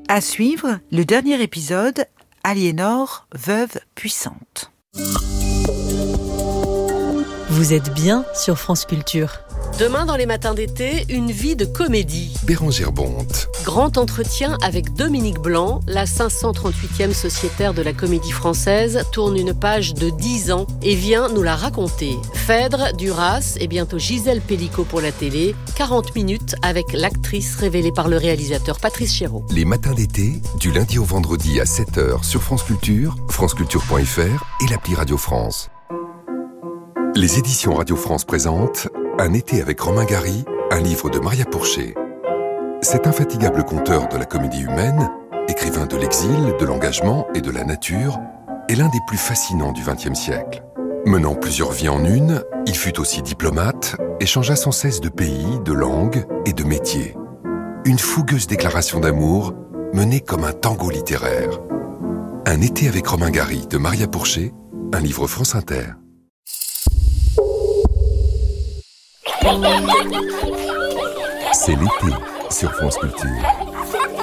À suivre, le dernier épisode, Aliénor, veuve puissante. Vous êtes bien sur France Culture. Demain, dans les matins d'été, une vie de comédie. Bérengère Bonte. Grand entretien avec Dominique Blanc, la 538e sociétaire de la Comédie Française, tourne une page de 10 ans et vient nous la raconter. Phèdre, Duras et bientôt Gisèle Pellicot pour la télé. 40 minutes avec l'actrice révélée par le réalisateur Patrice Chéreau. Les matins d'été, du lundi au vendredi à 7h sur France Culture, franceculture.fr et l'appli Radio France. Les éditions Radio France présentent Un été avec Romain Gary, un livre de Maria Pourchet. Cet infatigable conteur de la comédie humaine, écrivain de l'exil, de l'engagement et de la nature, est l'un des plus fascinants du XXe siècle. Menant plusieurs vies en une, il fut aussi diplomate et changea sans cesse de pays, de langue et de métier. Une fougueuse déclaration d'amour menée comme un tango littéraire. Un été avec Romain Gary de Maria Pourchet, un livre France Inter. C'est l'été sur France Culture.